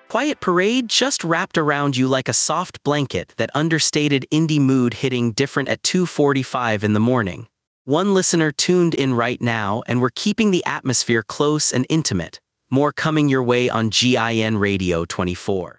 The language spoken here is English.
Quiet Parade just wrapped around you like a soft blanket, that understated indie mood hitting different at 2:45 in the morning. One listener tuned in right now, and we're keeping the atmosphere close and intimate. More coming your way on GIN Radio 24.